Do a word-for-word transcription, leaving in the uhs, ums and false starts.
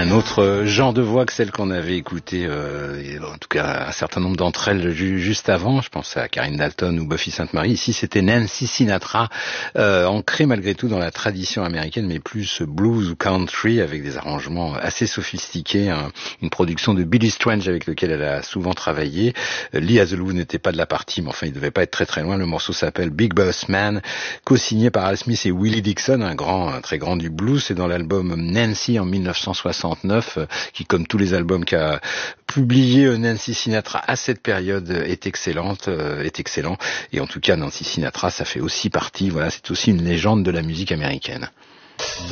Un autre genre de voix que celle qu'on avait écoutée, euh, en tout cas un certain nombre d'entre elles ju- juste avant, je pense à Karine Dalton ou Buffy Sainte-Marie. Ici c'était Nancy Sinatra, euh, ancrée malgré tout dans la tradition américaine, mais plus blues ou country, avec des arrangements assez sophistiqués, hein, une production de Billy Strange avec lequel elle a souvent travaillé. Lee Hazelwood n'était pas de la partie, mais enfin il devait pas être très très loin. Le morceau s'appelle Big Boss Man, co-signé par Al Smith et Willie Dixon, un grand, un très grand du blues. C'est dans l'album Nancy en mille neuf cent soixante-neuf, qui, comme tous les albums qu'a publié Nancy Sinatra à cette période, est excellente, est excellent. Et en tout cas, Nancy Sinatra, ça fait aussi partie, voilà, c'est aussi une légende de la musique américaine.